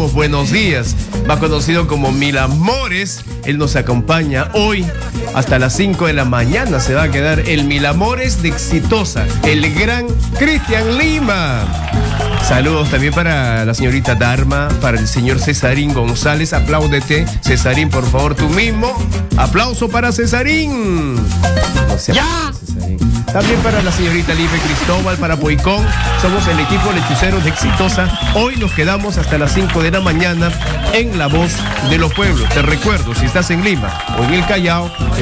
los buenos días. Más conocido como Mil Amores. Él nos acompaña hoy hasta las 5 de la mañana. Se va a quedar el Mil Amores de Exitosa, el gran Cristian Lima. Saludos también para la señorita Dharma, para el señor Cesarín González. Apláudete, Cesarín, por favor, tú mismo. Aplauso para Cesarín. No sea ¡Ya! Cesarín. También para la señorita Lipe Cristóbal, para Poicón. Somos el equipo lechuceros de Exitosa. Hoy nos quedamos hasta las 5 de la mañana en La Voz de los Pueblos. Te recuerdo, si estás en Lima o en el Callao,